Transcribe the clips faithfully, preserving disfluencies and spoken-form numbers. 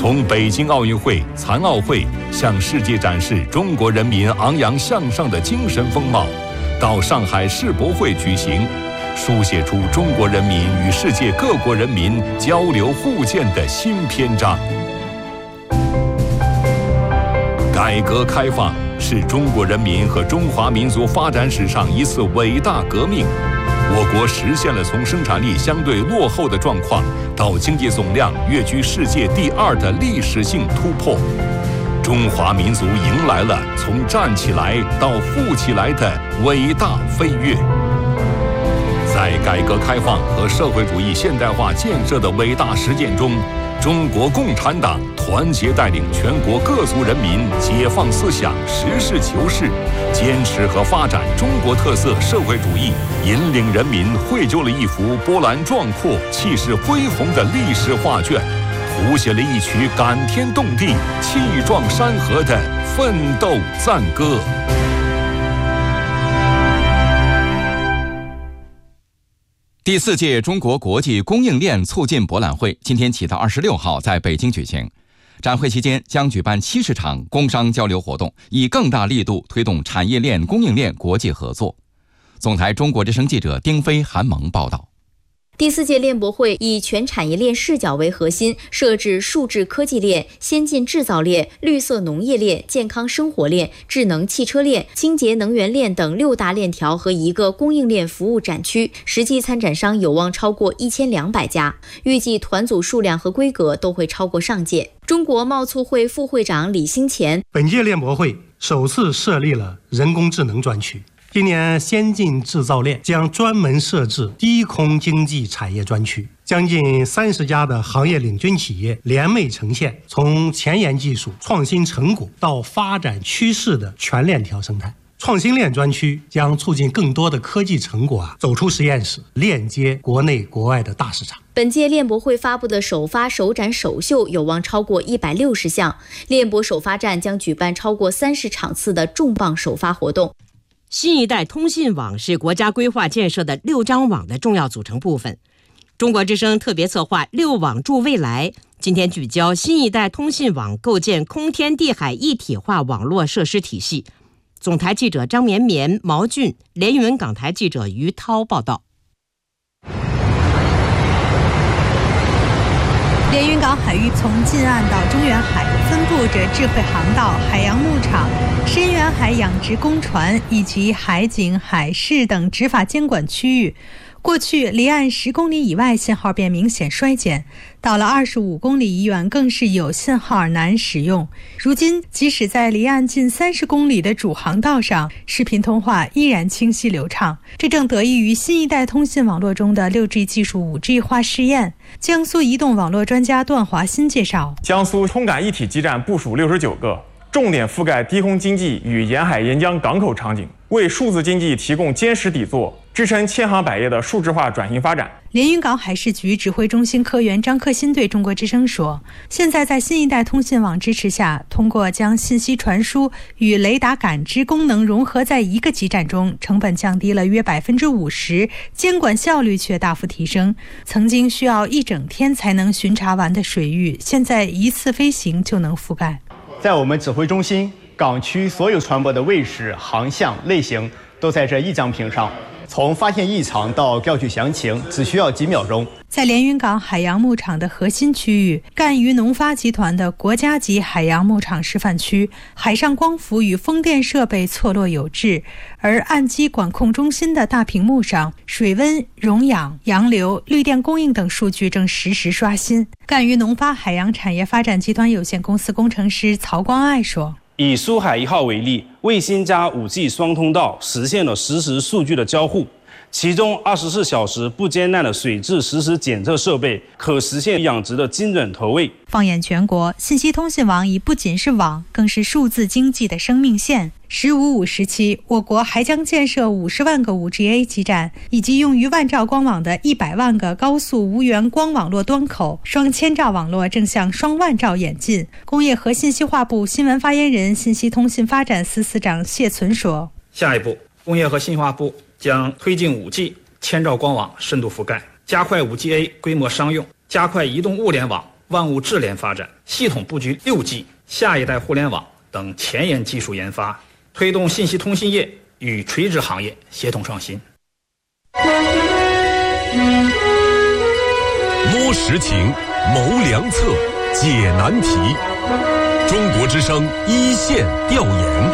从北京奥运会、残奥会向世界展示中国人民昂扬向上的精神风貌，到上海世博会举行，书写出中国人民与世界各国人民交流互鉴的新篇章。改革开放是中国人民和中华民族发展史上一次伟大革命。我国实现了从生产力相对落后的状况到经济总量跃居世界第二的历史性突破。中华民族迎来了从站起来到富起来的伟大飞跃。在改革开放和社会主义现代化建设的伟大实践中，中国共产党团结带领全国各族人民解放思想，实事求是，坚持和发展中国特色社会主义，引领人民绘就了一幅波澜壮阔、气势恢宏的历史画卷，谱写了一曲感天动地、气壮山河的奋斗赞歌。 第四届中国国际供应链促进博览会今天起到二十六号在北京举行。展会期间将举办七十场工商交流活动，以更大力度推动产业链、供应链国际合作。总台中国之声记者丁飞、韩萌报道。 第四届链博会以全产业链视角为核心，设置数字科技链、先进制造链、绿色农业链、健康生活链、智能汽车链、清洁能源链等六大链条和一个供应链服务展区，实际参展商有望超过一千两百家，预计团组数量和规格都会超过上届。中国贸促会副会长李兴前， 本届链博会首次设立了人工智能专区。今年先进制造链将专门设置低空经济产业专区，将近三十家的行业领军企业联袂呈现从前沿技术、创新成果到发展趋势的全链条生态。创新链专区将促进更多的科技成果啊走出实验室，链接国内国外的大市场。 本届链博会发布的首发、首展、首秀有望超过一百六十项，链博首发站将举办超过三十场次的重磅首发活动。 新一代通信网是国家规划建设的六张网的重要组成部分。中国之声特别策划六网助未来，今天聚焦新一代通信网构建空天地海一体化网络设施体系。总台记者张绵绵、毛俊，连云港台记者于涛报道。 连云港海域从近岸到中远海分布着智慧航道、海洋牧场、深远海养殖工船以及海警、海事等执法监管区域。过去离岸十公里以外信号便明显衰减，到了二十五公里以远更是有信号而难使用。如今即使在离岸近三十公里的主航道上，视频通话依然清晰流畅，这正得益于新一代通信网络中的 六 G 技术 五 G 化试验。江苏移动网络专家段华新介绍， 江苏通感一体基站部署六十九个，重点覆盖低空经济与沿海沿江港口场景，为数字经济提供坚实底座，支撑千行百业的数字化转型发展。 连云港海事局指挥中心科员张克新对中国之声说，现在在新一代通信网支持下，通过将信息传输与雷达感知功能融合在一个基站中，成本降低了约百分之五十，监管效率却大幅提升。曾经需要一整天才能巡查完的水域，现在一次飞行就能覆盖。 在我们指挥中心，港区所有船舶的位置、航向、类型都在这一张屏上，从发现异常到调取详情只需要几秒钟。 在连云港海洋牧场的核心区域，赣榆农发集团的国家级海洋牧场示范区，海上光伏与风电设备错落有致，而岸基管控中心的大屏幕上，水温、溶氧、洋流、绿电供应等数据正实时刷新。赣榆农发海洋产业发展集团有限公司工程师曹光爱说， 以苏海一号为例，卫星加 五 G 双通道实现了实时数据的交互，其中二十四小时不间断的水质实时检测设备可实现养殖的精准投喂。 放眼全国，信息通信网已不仅是网，更是数字经济的生命线。十五五时期，我国还将建设五十万个 五 G A 基站，以及用于万兆光网的一百万个高速无源光网络端口，双千兆网络正向双万兆演进。工业和信息化部新闻发言人、信息通信发展司司长谢存说， 下一步，工业和信息化部将推进 五 G 千兆光网深度覆盖，加快 五 G A 规模商用，加快移动物联网万物智联发展、系统布局六 G、下一代互联网等前沿技术研发，推动信息通信业与垂直行业协同创新。 摸实情，谋良策，解难题。中国之声一线调研。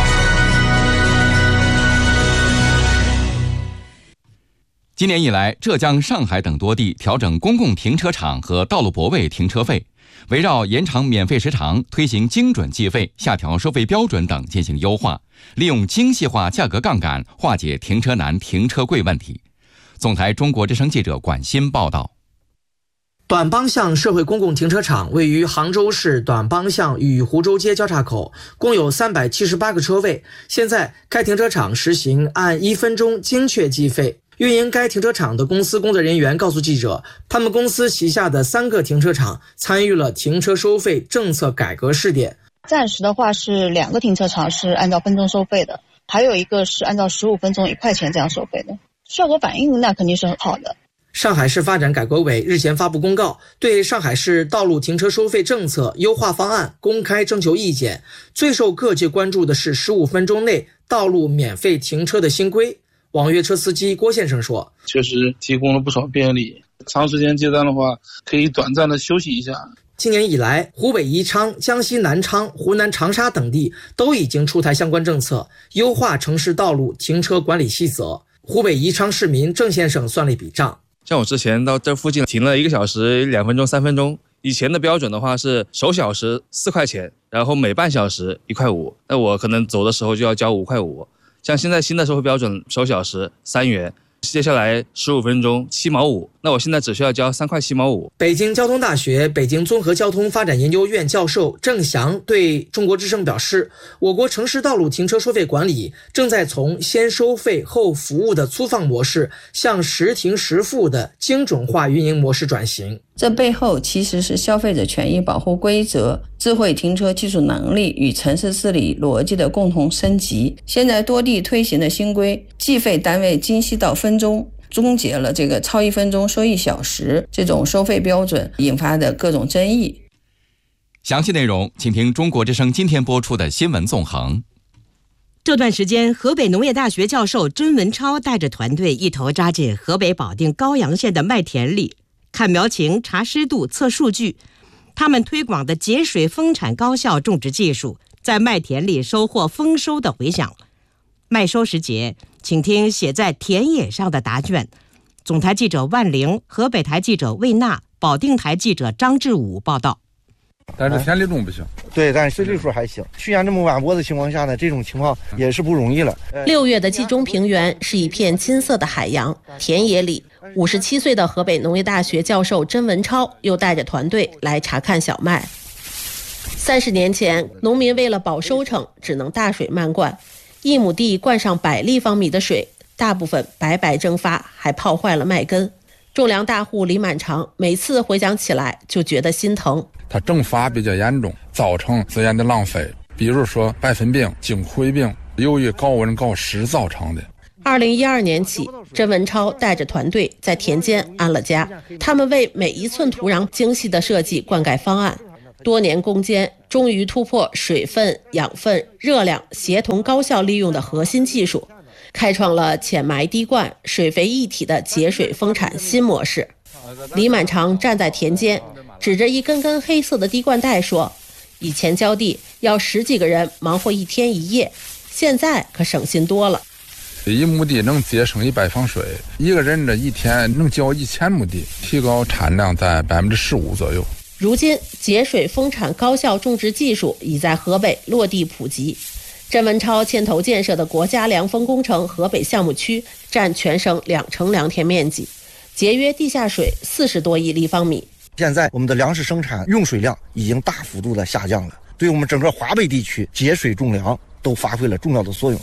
今年以来，浙江、上海等多地调整公共停车场和道路泊位停车费，围绕延长免费时长、推行精准计费、下调收费标准等进行优化，利用精细化价格杠杆化解停车难、停车贵问题。总台中国之声记者管鑫报道。 短帮巷社会公共停车场位于杭州市短帮巷与湖州街交叉口，共有三百七十八个车位。现在该停车场实行按一分钟精确计费。运营该停车场的公司工作人员告诉记者，他们公司旗下的三个停车场参与了停车收费政策改革试点。 暂时的话是两个停车场是按照分钟收费的，还有一个是按照十五分钟一块钱这样收费的，效果反应那肯定是很好的。 上海市发展改革委日前发布公告，对上海市道路停车收费政策优化方案公开征求意见。最受各界关注的是十五分钟内道路免费停车的新规。网约车司机郭先生说， 确实提供了不少便利，长时间接单的话可以短暂的休息一下。 今年以来，湖北宜昌、江西南昌、湖南长沙等地都已经出台相关政策，优化城市道路停车管理细则。湖北宜昌市民郑先生算了一笔账， 像我之前到这附近停了一个小时、两分钟、三分钟，以前的标准的话是首小时四块钱，然后每半小时一块五，那我可能走的时候就要交五块五。像现在新的收费标准，首小时三元，接下来十五分钟七毛五，那我现在只需要交三块七毛五。 北京交通大学北京综合交通发展研究院教授郑翔对中国之声表示，我国城市道路停车收费管理正在从先收费后服务的粗放模式向实停实付的精准化运营模式转型。 这背后其实是消费者权益保护规则、智慧停车技术能力与城市治理逻辑的共同升级。现在多地推行的新规，计费单位精细到分钟，终结了这个超一分钟收一小时这种收费标准引发的各种争议。 详细内容请听中国之声今天播出的新闻纵横。 这段时间，河北农业大学教授甄文超带着团队一头扎进河北保定高阳县的麦田里，看苗情、查湿度、测数据。他们推广的节水丰产高效种植技术，在麦田里收获丰收的回响。麦收时节，请听写在田野上的答卷。总台记者万玲，河北台记者魏娜，保定台记者张志武报道。 但是田里种不行， 对，但是水利数还行。去年这么晚播的情况下呢，这种情况也是不容易了。 六月的冀中平原是一片金色的海洋，田野里，五十七岁的河北农业大学教授甄文超又带着团队来查看小麦。三十年前，农民为了保收成，只能大水漫灌，一亩地灌上百立方米的水，大部分白白蒸发，还泡坏了麦根。种粮大户李满长每次回想起来就觉得心疼。 它蒸发比较严重，造成资源的浪费，比如说白粉病、茎灰病，由于高温高湿造成的。 二零一二年起，甄文超带着团队在田间安了家，他们为每一寸土壤精细地设计灌溉方案，多年攻坚，终于突破水分、养分、热量协同高效利用的核心技术，开创了浅埋滴灌、水肥一体的节水丰产新模式。李满长站在田间，指着一根根黑色的滴灌带说，以前浇地要十几个人忙活一天一夜，现在可省心多了。 一亩地能节省一百方水，一个人这一天能浇一千亩地，提高产量在百分之十五左右。 如今节水丰产高效种植技术已在河北落地普及。甄文超牵头建设的国家凉风工程河北项目区占全省两成良田面积，节约地下水四十多亿立方米。 现在我们的粮食生产用水量已经大幅度的下降了，对我们整个华北地区节水种粮都发挥了重要的作用。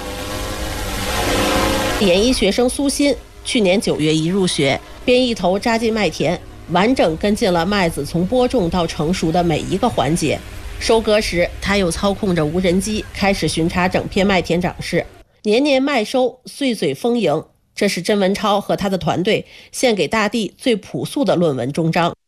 研一学生苏鑫去年九月一入学，便一头扎进麦田，完整跟进了麦子从播种到成熟的每一个环节。收割时，他又操控着无人机开始巡查整片麦田长势。年年麦收，岁岁丰盈，这是甄文超和他的团队献给大地最朴素的论文终章。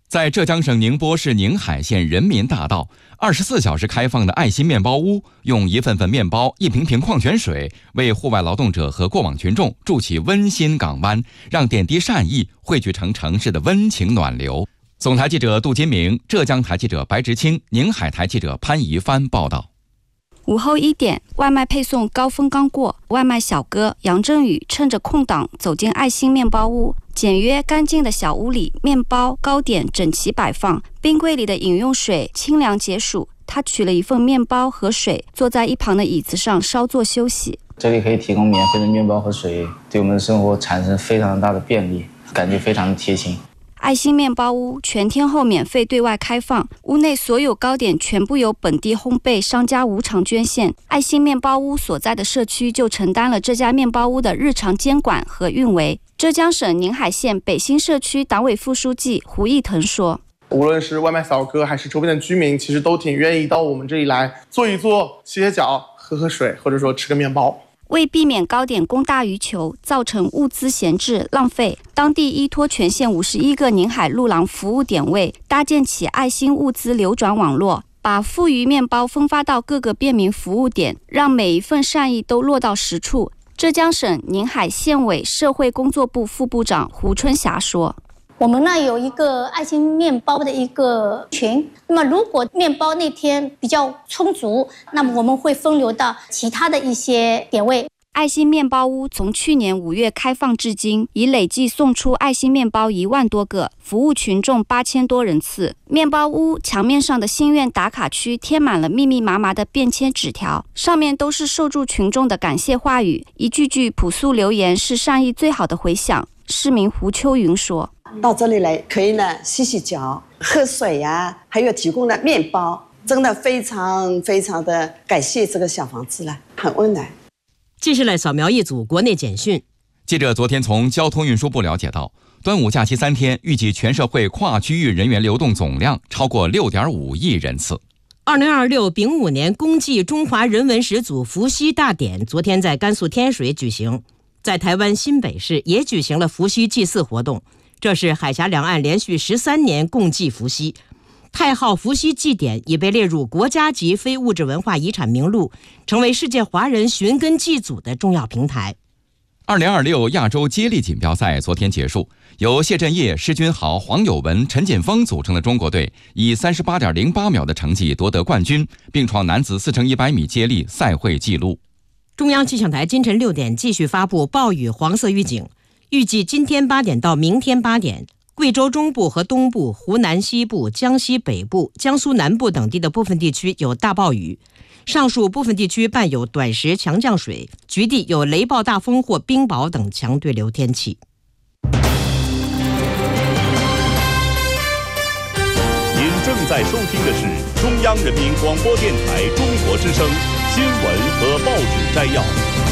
在浙江省宁波市宁海县人民大道，二十四小时开放的爱心面包屋，用一份份面包、一瓶瓶矿泉水，为户外劳动者和过往群众筑起温馨港湾，让点滴善意汇聚成城市的温情暖流。总台记者杜金明，浙江台记者白直清，宁海台记者潘怡帆报道。 午后一点，外卖配送高峰刚过，外卖小哥杨振宇趁着空档走进爱心面包屋。简约干净的小屋里，面包、糕点整齐摆放，冰柜里的饮用水清凉解暑。他取了一份面包和水，坐在一旁的椅子上稍作休息。 这里可以提供免费的面包和水，对我们的生活产生非常大的便利，感觉非常的贴心。 爱心面包屋全天候免费对外开放，屋内所有糕点全部由本地烘焙商家无偿捐献。爱心面包屋所在的社区就承担了这家面包屋的日常监管和运维。浙江省宁海县北新社区党委副书记胡义腾说， 无论是外卖小哥还是周边的居民，其实都挺愿意到我们这里来坐一坐、歇歇脚、喝喝水，或者说吃个面包。 为避免糕点供大于求，造成物资闲置浪费，当地依托全县五十一个宁海路廊服务点位，搭建起爱心物资流转网络，把富余面包分发到各个便民服务点，让每一份善意都落到实处。浙江省宁海县委社会工作部副部长胡春霞说， 我们呢有一个爱心面包的一个群，那么如果面包那天比较充足，那么我们会分流到其他的一些点位。 爱心面包屋从去年五月开放至今，已累计送出爱心面包一万多个，服务群众八千多人次。面包屋墙面上的心愿打卡区贴满了密密麻麻的便签纸条，上面都是受助群众的感谢话语，一句句朴素留言是善意最好的回响。市民胡秋云说， 到这里来可以呢洗洗脚、喝水呀、啊，还有提供的面包，真的非常非常的感谢这个小房子了，很温暖。 接下来扫描一组国内简讯。 记者昨天从交通运输部了解到，端午假期三天，预计全社会跨区域人员流动总量超过 六点五亿人次。 二零二六丙午年公祭中华人文始祖伏羲大典昨天在甘肃天水举行，在台湾新北市也举行了伏羲祭祀活动。这是海峡两岸连续十三年共祭伏羲。太昊伏羲祭典已被列入国家级非物质文化遗产名录，成为世界华人寻根祭祖的重要平台。 二零二六亚洲接力锦标赛昨天结束，由谢震业、施君豪、黄有文、陈锦锋组成的中国队以 三十八点零八秒的成绩夺得冠军，并创男子四乘一百米接力赛会纪录。 中央气象台今晨六点继续发布暴雨黄色预警，预计今天八点到明天八点，贵州中部和东部、湖南西部、江西北部、江苏南部等地的部分地区有大暴雨，上述部分地区伴有短时强降水，局地有雷暴大风或冰雹等强对流天气。 您正在收听的是中央人民广播电台中国之声新闻和报纸摘要。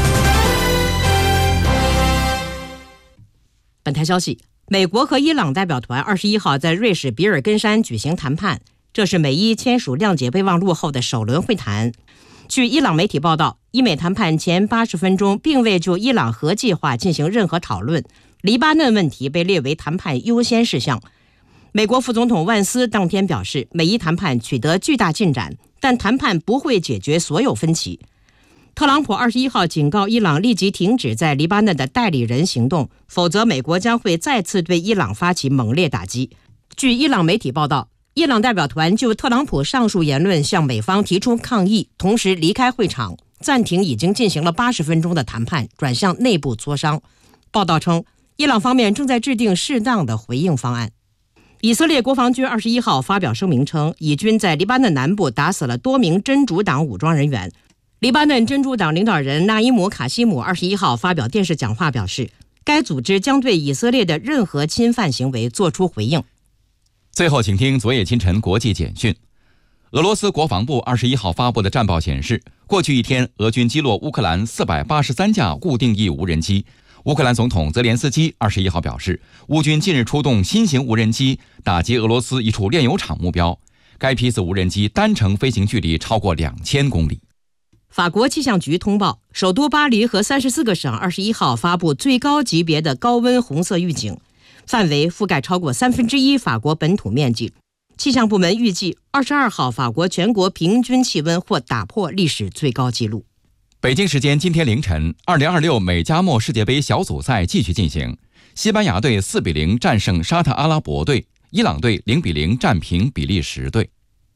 本台消息，美国和伊朗代表团二十一号在瑞士比尔根山举行谈判，这是美伊签署谅解备忘录后的首轮会谈。据伊朗媒体报道，伊美谈判前八十分钟并未就伊朗核计划进行任何讨论，黎巴嫩问题被列为谈判优先事项。美国副总统万斯当天表示，美伊谈判取得巨大进展，但谈判不会解决所有分歧。特朗普二十一号警告伊朗立即停止在黎巴嫩的代理人行动，否则美国将会再次对伊朗发起猛烈打击。据伊朗媒体报道，伊朗代表团就特朗普上述言论向美方提出抗议，同时离开会场，暂停已经进行了八十分钟的谈判，转向内部磋商。报道称，伊朗方面正在制定适当的回应方案。以色列国防军二十一号发表声明称，以军在黎巴嫩南部打死了多名真主党武装人员。黎巴嫩真主党领导人纳伊姆·卡西姆二十一号发表电视讲话表示，该组织将对以色列的任何侵犯行为作出回应。 最后请听昨夜今晨国际简讯。俄罗斯国防部二十一号发布的战报显示，过去一天俄军击落乌克兰四百八十三架固定翼无人机。乌克兰总统泽连斯基二十一号表示，乌军近日出动新型无人机打击俄罗斯一处炼油厂目标，该批次无人机单程飞行距离超过两千公里。 法国气象局通报，首都巴黎和三十四个省二十一号发布最高级别的高温红色预警。 范围覆盖超过三分之一法国本土面积。气象部门预计，二十二号法国全国平均气温或打破历史最高纪录。 北京时间今天凌晨，二零二六美加墨世界杯小组赛继续进行，西班牙队四比零战胜沙特阿拉伯队，伊朗队零比零战平比利时队。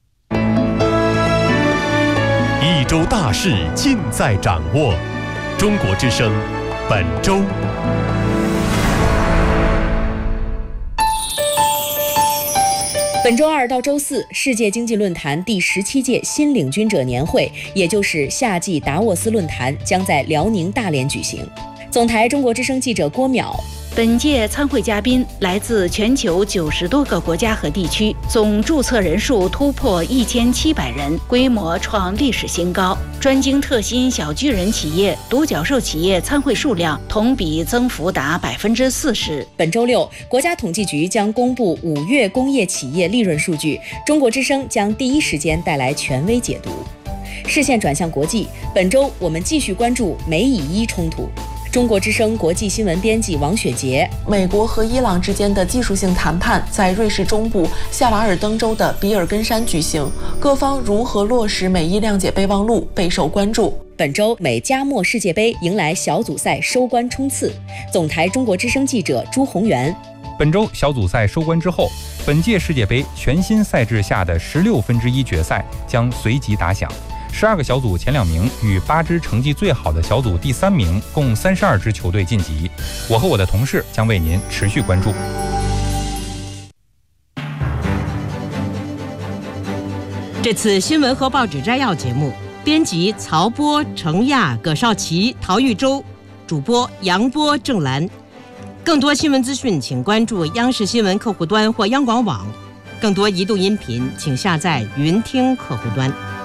一周大事尽在掌握，中国之声本周。 本周二到周四，世界经济论坛第十七届新领军者年会，也就是夏季达沃斯论坛，将在辽宁大连举行。总台中国之声记者郭淼。 本届参会嘉宾来自全球九十多个国家和地区，总注册人数突破一千七百人，规模创历史新高。专精特新小巨人企业、独角兽企业参会数量同比增幅达百分之四十。 本周六，国家统计局将公布五月工业企业利润数据，中国之声将第一时间带来权威解读。视线转向国际，本周我们继续关注美以伊冲突。中国之声国际新闻编辑王雪杰。 美国和伊朗之间的技术性谈判在瑞士中部夏瓦尔登州的比尔根山举行，各方如何落实美伊谅解备忘录备受关注。 本周美加墨世界杯迎来小组赛收官冲刺，总台中国之声记者朱宏元。 本周小组赛收官之后，本届世界杯全新赛制下的十六分之一决赛将随即打响。十二个小组前两名与八支成绩最好的小组第三名共三十二支球队晋级。我和我的同事将为您持续关注。 这次新闻和报纸摘要节目，编辑曹波、程亚、葛少奇、陶玉洲，主播杨波、郑兰。更多新闻资讯，请关注央视新闻客户端或央广网。更多移动音频，请下载云听客户端。